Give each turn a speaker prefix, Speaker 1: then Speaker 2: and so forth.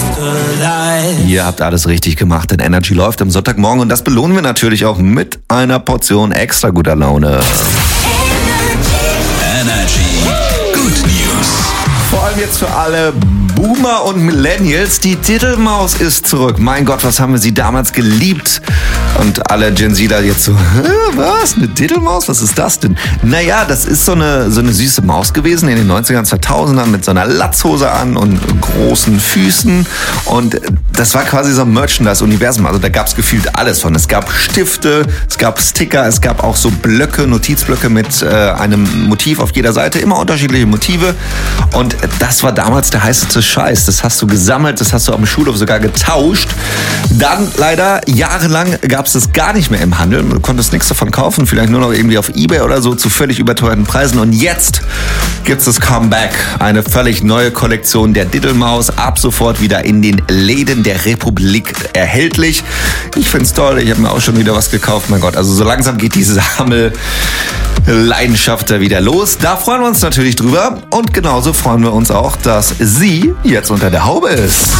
Speaker 1: Ihr habt alles richtig gemacht, denn Energy läuft am Sonntagmorgen und das belohnen wir natürlich auch mit einer Portion extra guter Laune.
Speaker 2: Energy Good News.
Speaker 1: Vor allem jetzt für alle Boomer und Millennials, die Diddlemaus ist zurück. Mein Gott, was haben wir sie damals geliebt? Und alle Gen Zler jetzt so, was? Eine Diddlemaus? Was ist das denn? Naja, das ist so eine süße Maus gewesen in den 90ern, 2000ern mit so einer Latzhose an und großen Füßen. Und das war quasi so ein Merchandise-Universum. Also da gab es gefühlt alles von. Es gab Stifte, es gab Sticker, es gab auch so Blöcke, Notizblöcke mit einem Motiv auf jeder Seite. Immer unterschiedliche Motive. Und das war damals der heißeste Scheiß. Das hast du gesammelt, das hast du am Schulhof sogar getauscht. Dann leider jahrelang gab es das gar nicht mehr im Handel. Du konntest nichts davon kaufen, vielleicht nur noch irgendwie auf eBay oder so zu völlig überteuerten Preisen. Und jetzt gibt's das Comeback. Eine völlig neue Kollektion der Diddlemaus. Ab sofort wieder in den Läden der Republik erhältlich. Ich find's toll. Ich habe mir auch schon wieder was gekauft. Mein Gott, also so langsam geht diese Sammelleidenschaft da wieder los. Da freuen wir uns natürlich drüber. Und genauso freuen wir uns auch, dass sie jetzt unter der Haube ist.